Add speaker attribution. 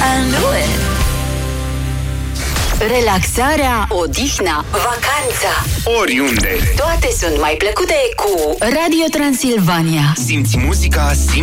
Speaker 1: can do it.
Speaker 2: Relaxarea, odihna, vacanța,
Speaker 3: oriunde.
Speaker 2: toate sunt mai plăcute cu Radio Transilvania.
Speaker 3: Simți muzica,